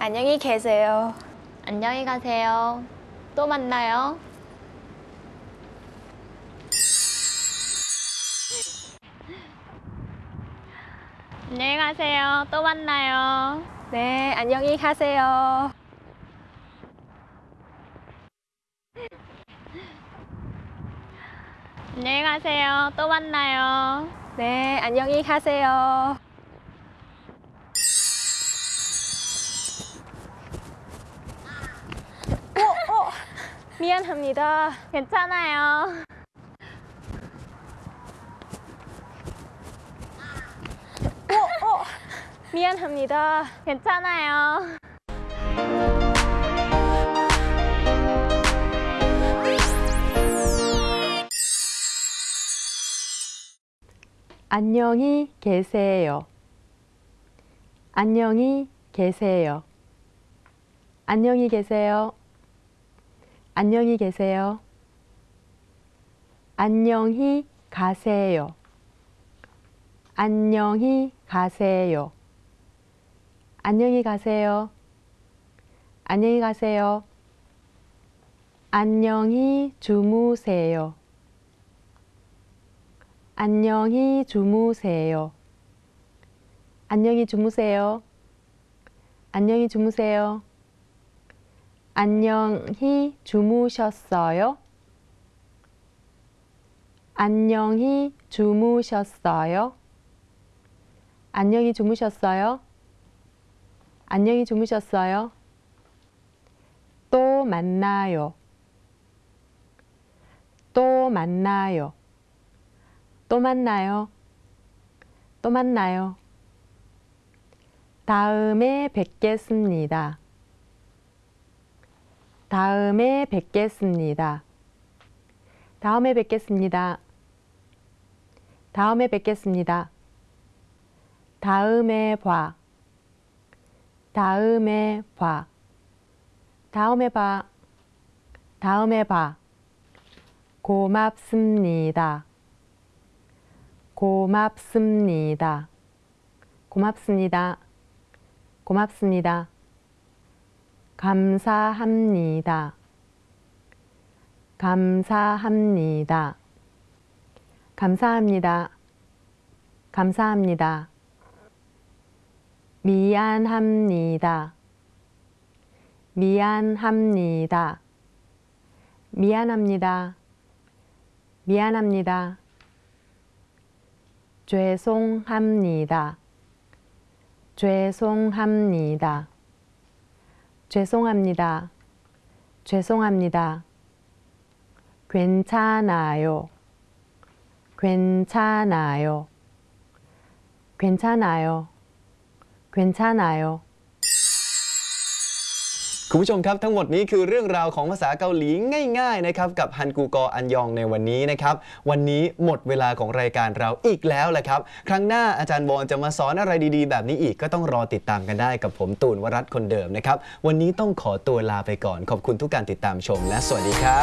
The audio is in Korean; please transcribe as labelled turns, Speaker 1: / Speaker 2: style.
Speaker 1: 안녕히 계세요.
Speaker 2: 안녕히 가세요. 또 만나요. 안녕히 가세요. 또 만나요.
Speaker 1: 네, 안녕히 가세요.
Speaker 2: 안녕히 가세요. 또 만나요.
Speaker 1: 네, 안녕히 가세요. 미안합니다.
Speaker 2: 괜찮아요.
Speaker 1: 미안합니다.
Speaker 2: 괜찮아요.
Speaker 3: 안녕히 계세요. 안녕히 계세요. 안녕히 계세요. 안녕히 계세요. 안녕히 가세요. 안녕히 가세요. 안녕히 가세요. 안녕히 가세요. 안녕히 주무세요. 안녕히 주무세요. 안녕히 주무세요. 안녕히 주무세요. 안녕히 주무셨어요? 안녕히 주무셨어요? 안녕히 주무셨어요? 안녕히 주무셨어요? 또 만나요. 또 만나요. 또 만나요. 또 만나요. 다음에 뵙겠습니다. 다음에 뵙겠습니다. 다음에 뵙겠습니다. 다음에 뵙겠습니다. 다음에 봐. 다음에 봐. 다음에 봐. 다음에 봐. 고맙습니다. 고맙습니다. 고맙습니다. 고맙습니다. 감사합니다. 감사합니다. 감사합니다. 감사합니다. 미안합니다. 미안합니다. 미안합니다. 미안합니다. 죄송합니다. 죄송합니다. 죄송합니다. 죄송합니다. 괜찮아요. 괜찮아요. 괜찮아요. 괜찮아요.
Speaker 4: คุณผู้ชมครับทั้งหมดนี้คือเรื่องราวของภาษาเกาหลีง่ายๆนะครับกับฮันกูกออันยองในวันนี้นะครับวันนี้หมดเวลาของรายการเราอีกแล้วแหละครับครั้งหน้าอาจารย์วอนจะมาสอนอะไรดีๆแบบนี้อีกก็ต้องรอติดตามกันได้กับผมตูนวรัตน์คนเดิมนะครับวันนี้ต้องขอตัวลาไปก่อนขอบคุณทุกการติดตามชมและสวัสดีครับ